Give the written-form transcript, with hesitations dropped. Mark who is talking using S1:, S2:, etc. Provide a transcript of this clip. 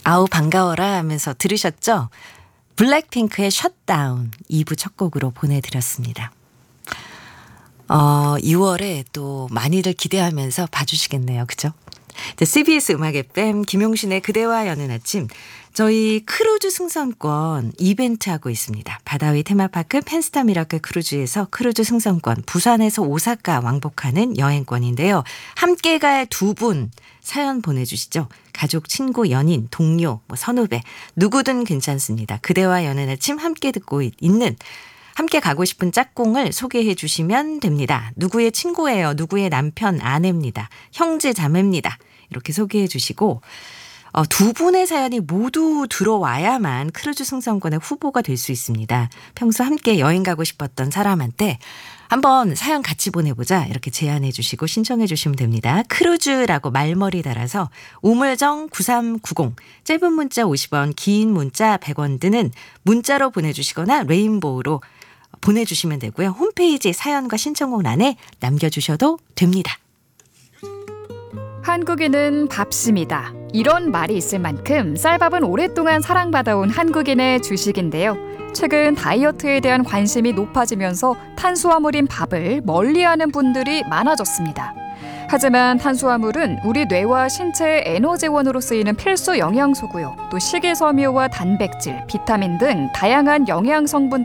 S1: 아우 반가워라 하면서 들으셨죠? 블랙핑크의 셧다운 2부 첫 곡으로 보내드렸습니다. 2월에 또 많이들 기대하면서 봐주시겠네요. 그죠? CBS 음악 FM 김용신의 그대와 여는 아침, 저희 크루즈 승선권 이벤트 하고 있습니다. 바다위 테마파크 펜스타 미라클 크루즈에서 크루즈 승선권, 부산에서 오사카 왕복하는 여행권인데요. 함께 갈 두 분 사연 보내주시죠. 가족, 친구, 연인, 동료, 선후배 누구든 괜찮습니다. 그대와 여는 아침 함께 듣고 있는, 함께 가고 싶은 짝꿍을 소개해 주시면 됩니다. 누구의 친구예요. 누구의 남편, 아내입니다. 형제, 자매입니다. 이렇게 소개해 주시고 두 분의 사연이 모두 들어와야만 크루즈 승선권의 후보가 될 수 있습니다. 평소 함께 여행 가고 싶었던 사람한테 한번 사연 같이 보내보자 이렇게 제안해 주시고 신청해 주시면 됩니다. 크루즈라고 말머리 달아서 우물정 9390, 짧은 문자 50원, 긴 문자 100원 드는 문자로 보내주시거나 레인보우로 보내주시면 되고요. 홈페이지 사연과 신청곡欄에 남겨주셔도 됩니다.
S2: 한국인은 밥심이다. 이런 말이 있을 만큼 쌀밥은 오랫동안 사랑받아온 한국인의 주식인데요. 최근 다이어트에 대한 관심이 높아지면서 탄수화물인 밥을 멀리하는 분들이 많아졌습니다. 하지만 탄수화물은 우리 뇌와 신체의 에너지원으로 쓰이는 필수 영양소고요. 또 식이섬유와 단백질, 비타민 등 다양한 영양 성분